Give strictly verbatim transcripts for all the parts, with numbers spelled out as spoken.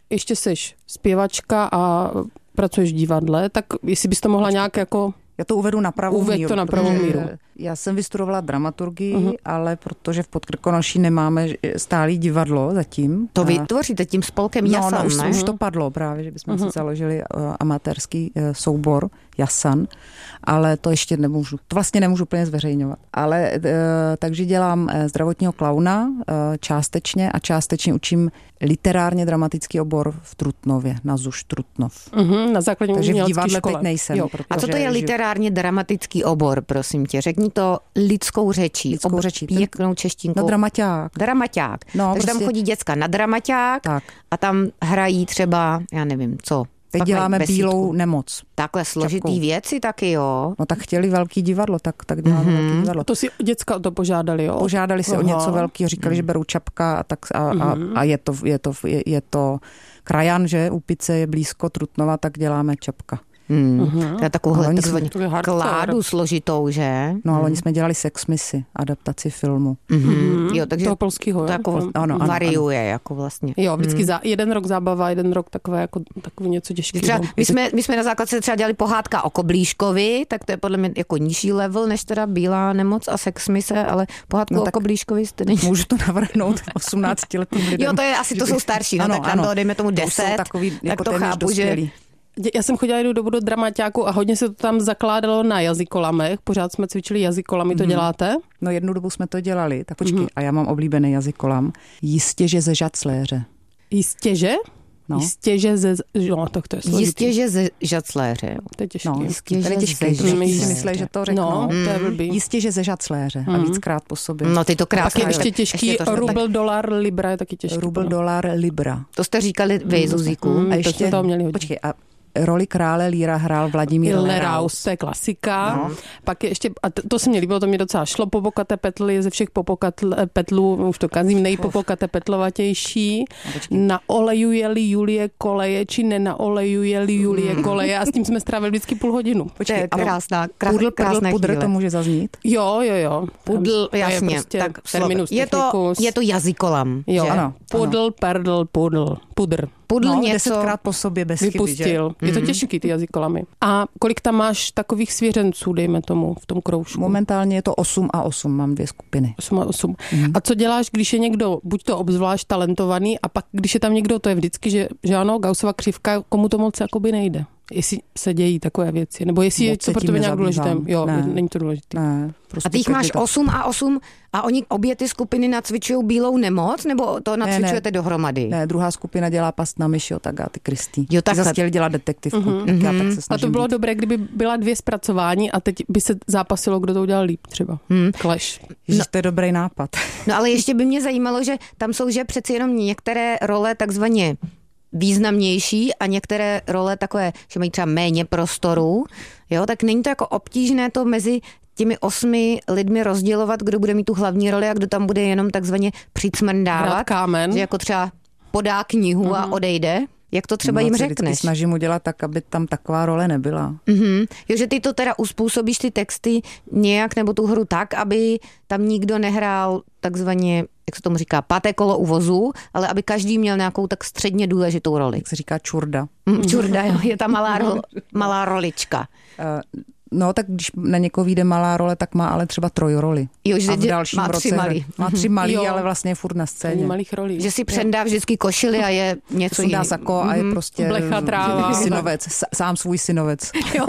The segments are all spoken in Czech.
ještě seš zpěvačka a pracuješ v divadle, tak jestli bys to mohla nějak jako... Já to uvedu na pravou Uveď míru. to na pravou míru. Já jsem vystudovala dramaturgii, uh-huh. ale protože v Podkrkonoší nemáme stálý divadlo zatím. To vy tvoříte tím spolkem Jasan, no, no, už, ne? už to padlo právě, že bychom uh-huh. si založili uh, amatérský uh, soubor Jasan, ale to ještě nemůžu, to vlastně nemůžu úplně zveřejňovat. Ale uh, takže dělám uh, zdravotního klauna uh, částečně a částečně učím literárně dramatický obor v Trutnově, na ZUŠ Trutnov. Uh-huh, na základní takže v divadle škole. teď nejsem. A co to je literárně dramatický obor, prosím tě? Řekni to lidskou řečí. Lidskou Ob- řečí. Pěknou češtinkou. No dramaťák. Dramaťák. No, takže prostě... tam chodí děcka na dramaťák tak. a tam hrají třeba, já nevím, co. Teď Pak děláme Bílou nemoc. Takhle složitý Čapkou. Věci taky, jo. No tak chtěli velký divadlo, tak, tak děláme mm-hmm. velký divadlo. To si děcka o to požádali, jo? Požádali si Aha. o něco velkého, říkali, mm. že berou Čapka a, tak, a, mm-hmm. a, a je, to, je, to, je, je to krajan, že Úpice je blízko Trutnova, tak děláme Čapka. Hmm. Uh-huh. To je takovouhle takzvaně kládu složitou, že? No ale hmm. oni jsme dělali Sex Misi, adaptaci filmu. Uh-huh. Jo, takže toho polského, to jako ano, ano, variuje, ano. jako vlastně. Jo, vždycky hmm. za jeden rok zábava, jeden rok takové jako takový něco těžkého. My jsme, my jsme na základce třeba dělali pohádka o Koblíškovi, tak to je podle mě jako nižší level, než teda Bílá nemoc a Sex Mise, ale pohádku no, o Koblíškovi jste není. Můžu to navrhnout osmnáctiletým lidem. Jo, to je asi, to jsou starší, no ano, tak tam ano. bylo, dejme tomu deset, takový, tak jako to chápu, že... Já jsem chodila jednu dobu do dramaťáku a hodně se to tam zakládalo na jazykolamech. Pořád jsme cvičili jazykolamy, to děláte? No jednu dobu jsme to dělali, tak počkej, mm-hmm. a já mám oblíbený jazykolam. Jistě, že ze žacléře. Jistě, že? No. Jistě, že ze... No, tak to je složitý. Jistě, že ze žacléře. Jo. To je těžký. No, jistě, to je těžké. Si myslí, že to řeknou. No, to je blbý. Jistě, že ze žacléře. Mm. A víckrát po sobě. No, ty to krásně. Tak je ještě těžký. Ještě rubl, tak... dolar, libra je taky těžký. Rubl, dolar, libra. To jste říkali vy, Zuzíku. Mm, a ještě, to toho měli hodně. Počkej, a roli krále Líra hrál Vladimír Leraus. To je klasika. No. Pak je ještě, a to, to se mě líbilo, to mě docela šlo, Popokate Petl je ze všech Petlů, už to kazím, nejpopokate Petlovatější. Na olejuje-li Julie koleje, či nenaolejuje-li Julie koleje a s tím jsme strávili vždycky půl hodinu. Počkej, to je krásná, krás, pudl, krásná pudr, to může zaznít? Jo, jo, jo. Pudl, jasně. Je, prostě tak terminus je to, je to jazykolam. Jo, že? ano. Pudl, perdl, pudl, pudr. Pudl no, něco desetkrát po sobě bez vypustil. Chyby, je to těžký, ty jazykolamy. A kolik tam máš takových svěřenců, dejme tomu, v tom kroužku? Momentálně je to osm a osm, mám dvě skupiny. osm a osm. Mm. A co děláš, když je někdo, buď to obzvlášť talentovaný, a pak, když je tam někdo, to je vždycky, že, že ano, Gaussova křivka, komu to moc jakoby nejde. Jestli se dějí takové věci, nebo jestli moc je to pro tebe nějak důležité. Jo, ne, není to důležité. Ne, prostě a ty jich máš to... osm a osm a oni obě ty skupiny nacvičují Bílou nemoc, nebo to nacvičujete ne, ne. dohromady? Ne, druhá skupina dělá Past na myši od Agáty Kristý. Jo, tak zase chtěli dělat detektivku. Uh-huh. Tak já tak se a to bylo být. dobré, kdyby byla dvě zpracování a teď by se zápasilo, kdo to udělal líp třeba. Hmm. Clash. Ježiš, no. To je dobrý nápad. No ale ještě by mě zajímalo, že tam jsou, že přeci jenom některé role takzvaně významnější a některé role takové, že mají třeba méně prostoru, jo, tak není to jako obtížné to mezi těmi osmi lidmi rozdělovat, kdo bude mít tu hlavní roli a kdo tam bude jenom takzvaně přicmrdávat. Kámen. Že jako třeba podá knihu uh-huh. a odejde. Jak to třeba no, jim se řekneš? Snažím udělat tak, aby tam taková role nebyla. Mm-hmm. Jo, že ty to teda uspůsobíš ty texty nějak nebo tu hru tak, aby tam nikdo nehrál takzvaně, jak se tomu říká, páté kolo u vozu, ale aby každý měl nějakou tak středně důležitou roli. Jak se říká čurda. Mm, čurda, jo, je ta malá, ro, malá rolička. Uh, No, tak když na někoho vyjde malá role, tak má ale třeba trojroli. Jo, že a v dalším má roce tři malý. Má tři malý, jo. ale vlastně je furt na scéně. Malých rolí. Že si přendá vždycky košili a je něco jiného. Sundá sako a je prostě blecha tráva. Synovec, sám svůj synovec. Jo.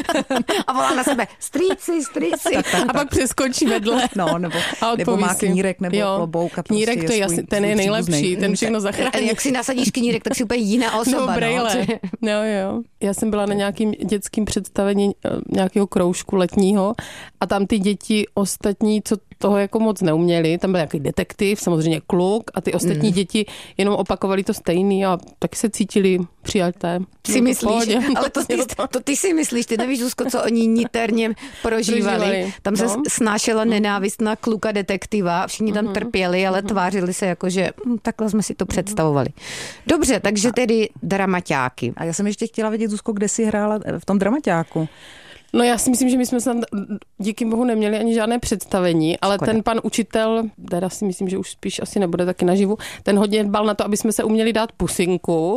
A volá na sebe, strýci, strýci. Tak, tak, a tak. pak přeskočí vedle. No, nebo, nebo má knírek, nebo jo. klobouk. A prostě knírek to je jasný, ten je nejlepší, ten všechno zachrání. Jak si nasadíš knírek, tak si úplně jiná osoba. No, brejle. No, jo. Já jsem byla na nějakým dětským představení nějakého kroužku letního a tam ty děti ostatní, co toho jako moc neuměli, tam byl nějaký detektiv, samozřejmě kluk a ty ostatní mm. děti jenom opakovali to stejný a taky se cítili přijaté. Si no, myslíš, pohodě, ale to ty, to ty si myslíš, ty nevíš, Zuzko, co oni niterně prožívali. prožívali. Tam no. se snášela nenávist na kluka detektiva, všichni tam mm. trpěli, ale mm. tvářili se jako, že hm, takhle jsme si to představovali. Dobře, takže tedy dramaťáky. A já jsem ještě chtěla vědět, Zuzko, kde jsi hrála v tom dramaťáku? No já si myslím, že my jsme snad díky bohu neměli ani žádné představení, ale Škoda. Ten pan učitel, teda si myslím, že už spíš asi nebude taky naživu, ten hodně dbal na to, aby jsme se uměli dát pusinku.